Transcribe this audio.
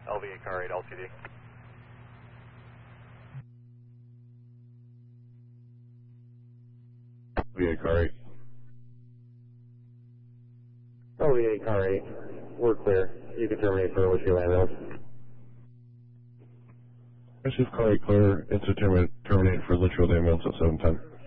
LV8 car 8 LTD. LV8 car 8. LV8 car 8, we're clear. You can terminate for Litchfield ambulance. This is car 8 clear. It's a terminate for Litchfield ambulance at 710.